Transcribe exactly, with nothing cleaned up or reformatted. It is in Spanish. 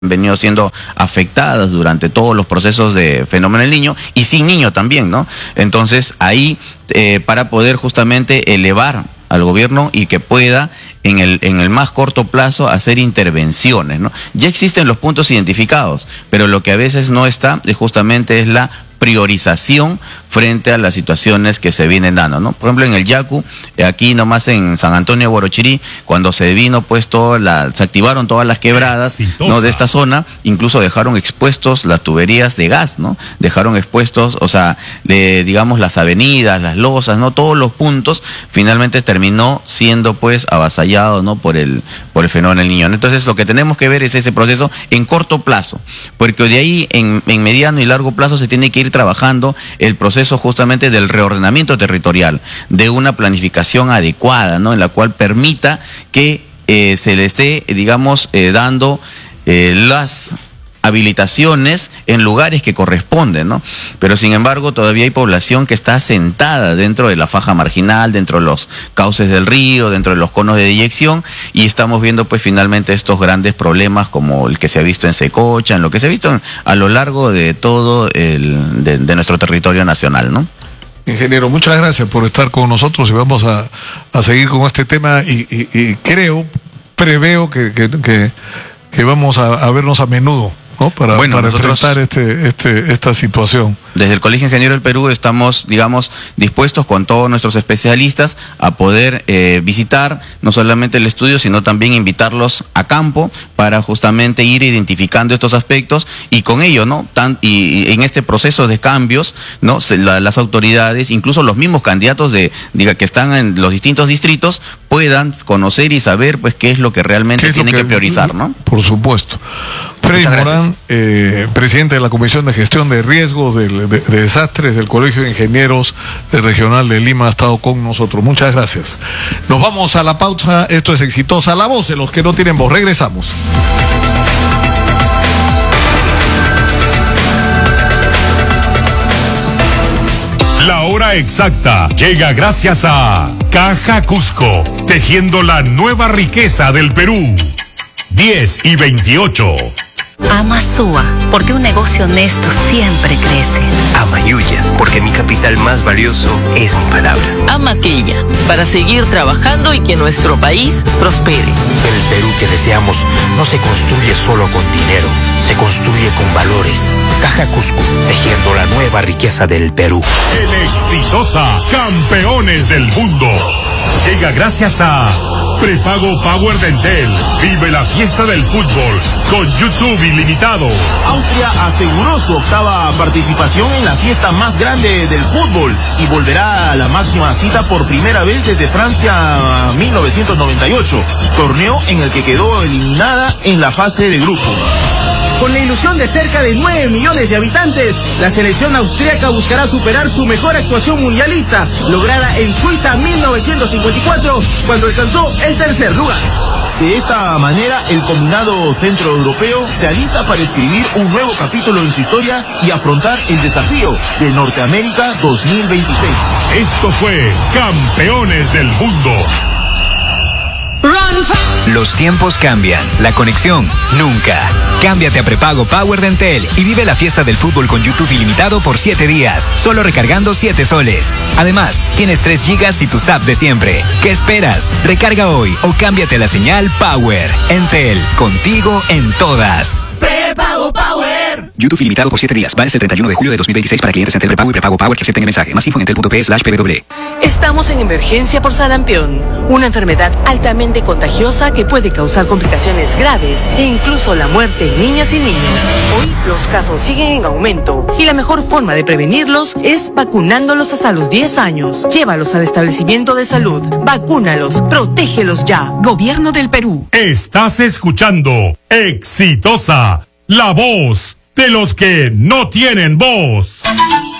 venido siendo afectadas durante todos los procesos de fenómeno del niño y sin niño también, ¿no? Entonces ahí eh, para poder justamente elevar al gobierno y que pueda en el en el más corto plazo hacer intervenciones, ¿no? Ya existen los puntos identificados, pero lo que a veces no está es justamente es la priorización frente a las situaciones que se vienen dando, ¿no? Por ejemplo, en el Yacu, aquí nomás en San Antonio de Guarochirí, cuando se vino pues toda la, se activaron todas las quebradas, ¿no?, de esta zona, incluso dejaron expuestos las tuberías de gas, ¿no? Dejaron expuestos, o sea, de, digamos, las avenidas, las losas, ¿no? Todos los puntos, finalmente terminó siendo pues avasallado, ¿no?, por el, por el fenómeno del niño. Entonces, lo que tenemos que ver es ese proceso en corto plazo, porque de ahí en, en mediano y largo plazo se tiene que ir trabajando el proceso justamente del reordenamiento territorial, de una planificación adecuada, ¿no?, en la cual permita que eh, se le esté, digamos, eh, dando eh, las habilitaciones en lugares que corresponden, ¿no? Pero sin embargo todavía hay población que está asentada dentro de la faja marginal, dentro de los cauces del río, dentro de los conos de deyección, y estamos viendo pues finalmente estos grandes problemas como el que se ha visto en Secocha, en lo que se ha visto en, a lo largo de todo el de, de nuestro territorio nacional, ¿no? Ingeniero, muchas gracias por estar con nosotros y vamos a, a seguir con este tema y, y, y creo, preveo que, que, que, que vamos a, a vernos a menudo, ¿no?, para, bueno, para nosotros, enfrentar este, este, esta situación. Desde el Colegio Ingeniero del Perú estamos, digamos, dispuestos con todos nuestros especialistas a poder eh, visitar no solamente el estudio, sino también invitarlos a campo para justamente ir identificando estos aspectos y con ello, ¿no?, Tan, y, y en este proceso de cambios, ¿no?, se, la, las autoridades, incluso los mismos candidatos de, diga, que están en los distintos distritos, puedan conocer y saber pues qué es lo que realmente tienen que, que priorizar, ¿no? Por supuesto. Freddy Morán, eh, presidente de la Comisión de Gestión de Riesgos de, de, de Desastres del Colegio de Ingenieros Regional de Lima, ha estado con nosotros. Muchas gracias. Nos vamos a la pausa. Esto es Exitosa, la voz de los que no tienen voz. Regresamos. La hora exacta llega gracias a Caja Cusco, tejiendo la nueva riqueza del Perú. diez y veintiocho. Amasúa, porque un negocio honesto siempre crece. Amayuya, porque mi capital más valioso es mi palabra. Amaquilla, para seguir trabajando y que nuestro país prospere. El Perú que deseamos no se construye solo con dinero, se construye con valores. Caja Cusco, tejiendo la nueva riqueza del Perú. El Exitosa, campeones del mundo, llega gracias a Prepago Power de Entel. Vive la fiesta del fútbol con YouTube ilimitado. Austria aseguró su octava participación en la fiesta más grande del fútbol y volverá a la máxima cita por primera vez desde Francia mil novecientos noventa y ocho, torneo en el que quedó eliminada en la fase de grupo. Con la ilusión de cerca de nueve millones de habitantes, la selección austríaca buscará superar su mejor actuación mundialista, lograda en Suiza mil novecientos cincuenta y cuatro, cuando alcanzó el tercer lugar. De esta manera, el combinado centroeuropeo se alista para escribir un nuevo capítulo en su historia y afrontar el desafío de Norteamérica dos mil veintiséis. Esto fue Campeones del Mundo. Los tiempos cambian, la conexión nunca. Cámbiate a prepago Power de Entel y vive la fiesta del fútbol con YouTube ilimitado por siete días, solo recargando siete soles. Además, tienes tres gigas y tus apps de siempre. ¿Qué esperas? Recarga hoy o cámbiate a la señal Power. Entel, contigo en todas. Prepago Power. YouTube ilimitado por siete días. Vale hasta el treinta y uno de julio de dos mil veintiséis para clientes Entel Prepago y Prepago Power que acepten el mensaje. Más info en entel.p slash pw. Estamos en emergencia por sarampión, una enfermedad altamente contagiosa que puede causar complicaciones graves e incluso la muerte en niñas y niños. Hoy los casos siguen en aumento y la mejor forma de prevenirlos es vacunándolos hasta los diez años. Llévalos al establecimiento de salud, vacúnalos, protégelos ya. Gobierno del Perú. Estás escuchando Exitosa, la voz de los que no tienen voz.